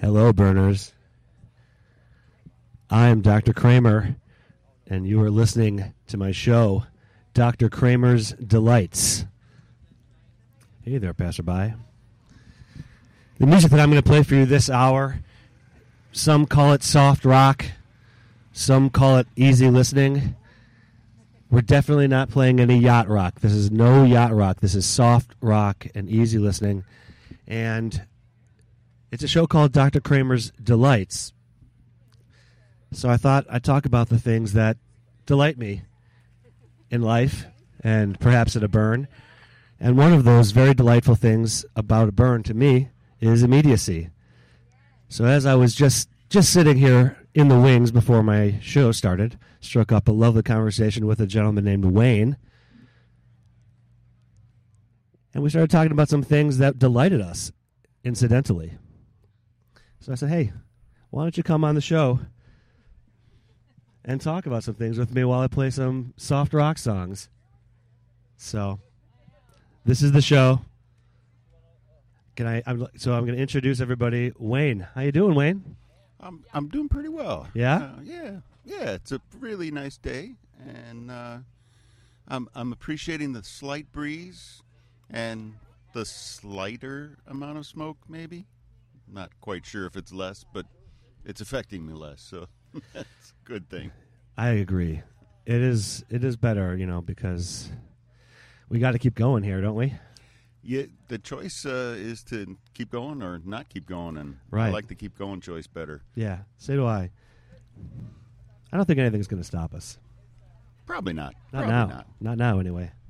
Hello, burners. I'm Dr. Kramer, and you are listening to my show, Dr. Kramer's Delights. Hey there, passerby. The music that I'm going to play for you this hour, some call it soft rock, some call it easy listening. We're definitely not playing any yacht rock. This is no yacht rock. This is soft rock and easy listening. And it's a show called Dr. Kramer's Delights. So I thought I'd talk about the things that delight me in life and perhaps at a burn. And one of those very delightful things about a burn to me is immediacy. So as I was just sitting here in the wings before my show started, struck up a lovely conversation with a gentleman named Wayne. And we started talking about some things that delighted us, incidentally. So I said, hey, why don't you come on the show and talk about some things with me while I play some soft rock songs? So this is the show. I'm going to introduce everybody. Wayne, how you doing, Wayne? I'm doing pretty well. Yeah? Yeah. It's a really nice day, and I'm appreciating the slight breeze and the slighter amount of smoke. Maybe, not quite sure if it's less, but it's affecting me less, so that's a good thing. I agree. It is better, because we got to keep going here, don't we? Yeah, the choice is to keep going or not keep going, and right. I like the keep going choice better. Yeah, so do I. I don't think anything's going to stop us. Probably not. Not now, anyway.